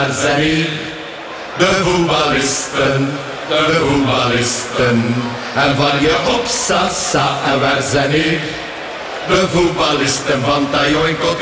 waar zijn hier de voetballisten, de voetballisten. En van je op Sasa, en waar zijn hier de voetballisten van Tajoinko.